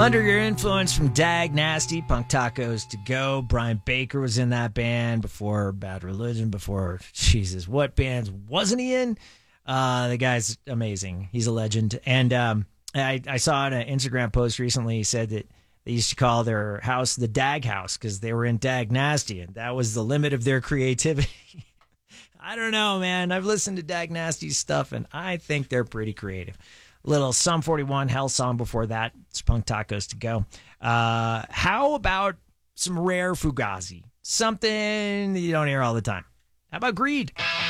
Under Your Influence from Dag Nasty, Punk Tacos to Go. Brian Baker was in that band before Bad Religion, before, Jesus, what bands wasn't he in? The guy's amazing. He's a legend. And I saw in an Instagram post recently, he said that they used to call their house the Dag House because they were in Dag Nasty, and that was the limit of their creativity. I don't know, man. I've listened to Dag Nasty's stuff, and I think they're pretty creative. Little Sum 41, Hell Song before that. It's Punk Tacos to Go. How about some rare Fugazi? Something you don't hear all the time. How about Greed?